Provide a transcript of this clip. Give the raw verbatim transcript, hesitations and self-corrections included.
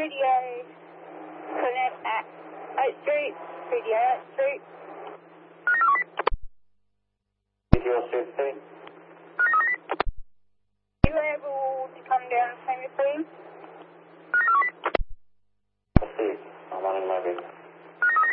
thirty-eight, connect at Eighth Street, thirty-eighth Street. T T L sixteen.